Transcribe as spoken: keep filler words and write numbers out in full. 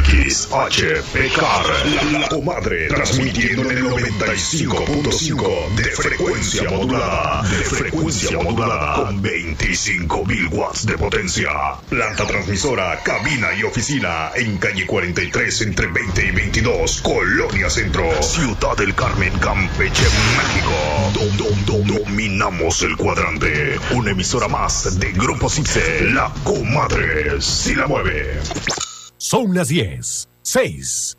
X H P K R, La Comadre, transmitiendo en el noventa y cinco punto cinco de frecuencia modulada, de frecuencia modulada, con veinticinco mil watts de potencia. Planta transmisora, cabina y oficina en calle cuarenta y tres entre veinte y veintidós, Colonia Centro, Ciudad del Carmen, Campeche, México. Dom, dom, dom, dominamos el cuadrante. Una emisora más de Grupo Cipse, La Comadre, si la mueve. Son las diez, seis.